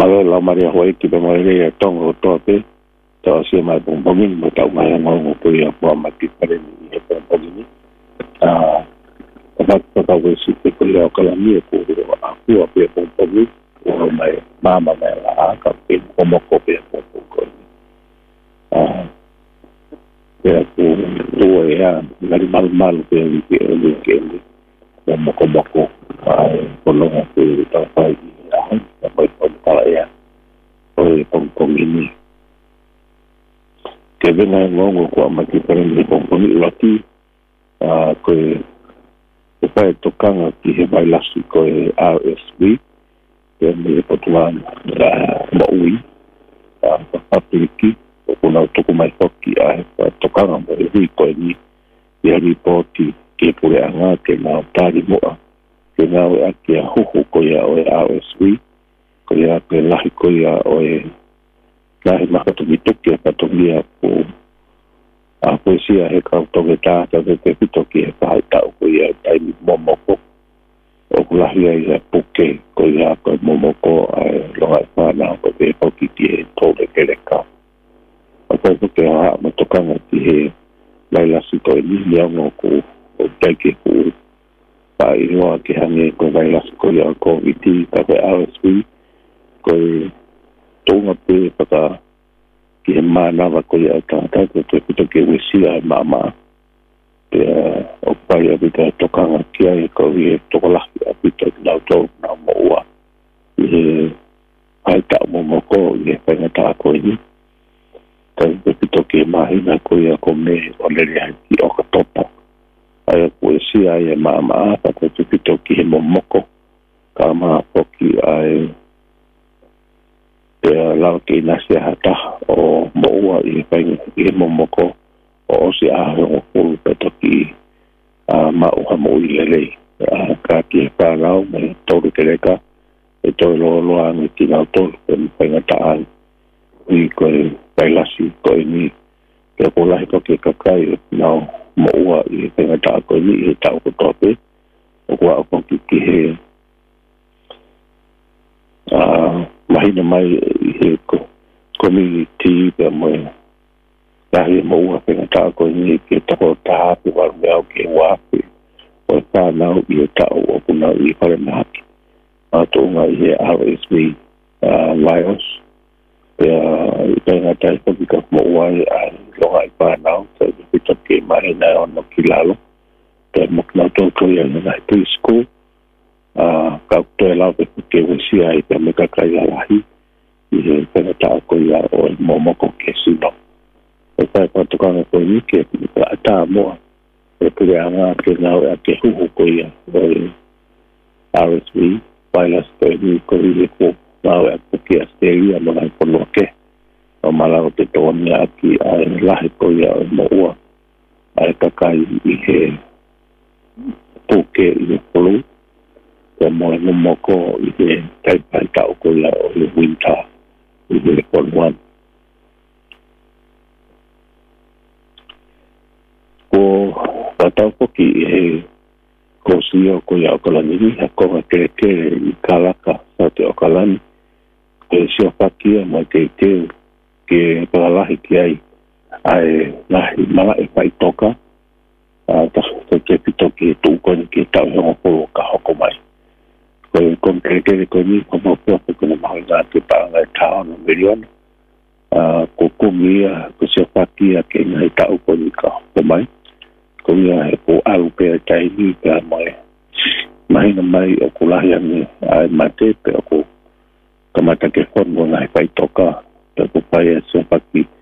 Malo la Maria Hoi ki pe mai re tongo to pe to si mai pong pongin mo tau mai mo ko ya po ma ki pare ni e pong pongin pa pa ko si pe ko ya ka la mi ko a ku pe pong pongin o mai mama mai la ka pe mo ko pe pong pongin ya ko do ya ngari mal pe ni ke mo ko ko lo ko ta pa Poi ya poi con ini che viene lungo qua ma che prende con il lati che poi toccano che vai la sico RSV che mi potevano maui papiki con auto mai pochi toccano per rico e gli ripoti che pure anche na tari mo che na anche a huhu ko ya RSV ko ia pe lahi ko ia o e lahi makato mituki e patongia po a poesia he kautonge tāta te pitoki e pahaitau ko ia taimi momoko o ku lahi ia puke ko ia ko momoko e longa e whanau ko te poki ti he tōre kereka o koe puke a matokanga ti he lailasi ko e nini ango ko o teike ko pa i roa ke hange ko lailasi ko ia COVID ka pe RSV koe tonga pe pata ki he mānawa koe a tātai ko te pito ke wesia e māma te o pai a pita tokanga kia e ko i e tokolaki a pita ki nau tau nau moua i he haita o momoko i e whaingata a koe ni kai te pito ke mahina koe a ko me o lere haiti o ka topa ai a koe sia e māma a te pito ki he momoko ka maa poki ai lau ke nasi hata o moua i pengi i momoko o si a o pulu petoki ma uha mo i lele ka ki pa lau me toru kereka e toi lo angi ki nau toru penga taan i koe pailasi koe ni ke polahi ko ke kakai nau moua i penga taa koe ni i tau ko tope o kua o ki he mahina mai he community pe mo lahi mo pe ta ko ni ke ta ko ta pe wa me au ke wa pe o ta na i ta o kuna i pare na a to nga i RSV virus pe na ta ko ka mo wa a lo ai pa na so pe ta ke mai na on kilalo pe mo na to ko ya na preschool ka to la pe ke si ai pe me ka kai lahi i he penata ko ia o momoko ke sino e pai patokanga ko ni ke ata mo e pure anga ke nau a ke huhu ko ia o RSV virus ko ni ko ri ko nau a ke Australia mo ai pono ke o malao te toni aki ai lahi ko ia o moua ai kakai i he puke i polu e mo momoko i he taipai tau ko ia o winter i he pon one ko patau poki i he kosio ko ia o kalani ha konga ke i kalaka sa te o kalani ko sio pakia mo ke palalahi ki ai nahi mala e pai toka ta ke pitoki tu ko ni ke tau ho po ka hoko mai con que con mi como propio como más que para el town un millón comía que se partía que no está uponica como comía o algo que está ahí que mai mai oculaya ni ai mate pero como que fue una vai tocar pero para eso aquí